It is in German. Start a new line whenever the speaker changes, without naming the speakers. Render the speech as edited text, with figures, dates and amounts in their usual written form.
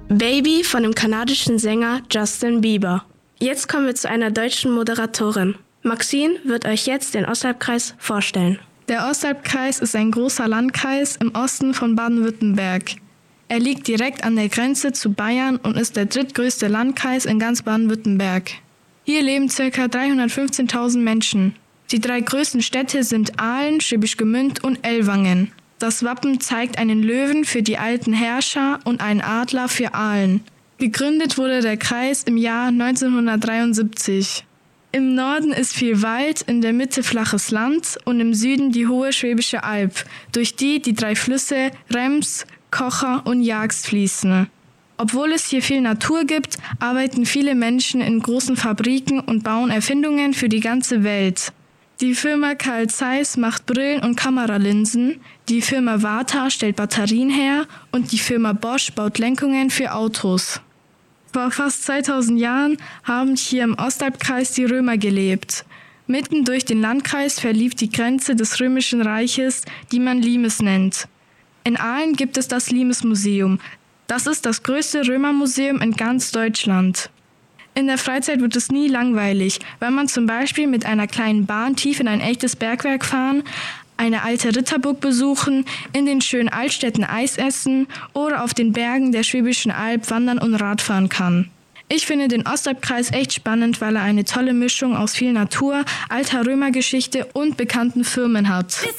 Baby von dem kanadischen Sänger Justin Bieber. Jetzt kommen wir zu einer deutschen Moderatorin. Maxine wird euch jetzt den Ostalbkreis vorstellen.
Der Ostalbkreis ist ein großer Landkreis im Osten von Baden-Württemberg. Er liegt direkt an der Grenze zu Bayern und ist der drittgrößte Landkreis in ganz Baden-Württemberg. Hier leben ca. 315.000 Menschen. Die 3 größten Städte sind Aalen, Schwäbisch Gmünd und Ellwangen. Das Wappen zeigt einen Löwen für die alten Herrscher und einen Adler für Aalen. Gegründet wurde der Kreis im Jahr 1973. Im Norden ist viel Wald, in der Mitte flaches Land und im Süden die hohe Schwäbische Alb, durch die 3 Flüsse Rems, Kocher und Jagst fließen. Obwohl es hier viel Natur gibt, arbeiten viele Menschen in großen Fabriken und bauen Erfindungen für die ganze Welt. Die Firma Carl Zeiss macht Brillen und Kameralinsen, die Firma Varta stellt Batterien her und die Firma Bosch baut Lenkungen für Autos. Vor fast 2000 Jahren haben hier im Ostalbkreis die Römer gelebt. Mitten durch den Landkreis verlief die Grenze des Römischen Reiches, die man Limes nennt. In Aalen gibt es das Limes-Museum. Das ist das größte Römermuseum in ganz Deutschland. In der Freizeit wird es nie langweilig, wenn man zum Beispiel mit einer kleinen Bahn tief in ein echtes Bergwerk fahren, eine alte Ritterburg besuchen, in den schönen Altstädten Eis essen oder auf den Bergen der Schwäbischen Alb wandern und Radfahren kann. Ich finde den Ostalbkreis echt spannend, weil er eine tolle Mischung aus viel Natur, alter Römergeschichte und bekannten Firmen hat.